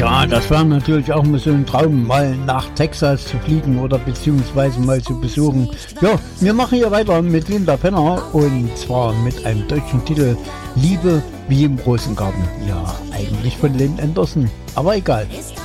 Tja, das war natürlich auch mal so ein Traum, mal nach Texas zu fliegen oder beziehungsweise mal zu besuchen. Ja, wir machen hier weiter mit Linda Penner und zwar mit einem deutschen Titel Liebe wie im Rosengarten. Ja, eigentlich von Lynn Anderson, aber egal. Ist